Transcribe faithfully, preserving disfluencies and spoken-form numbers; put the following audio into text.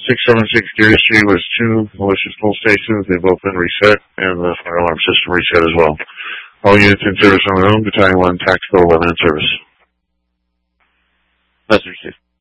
six seven six Geary Street was two malicious pull stations. They've both been reset, and the fire alarm system reset as well. All units in service on their own. Battalion one, Tactical eleven in service. That's received.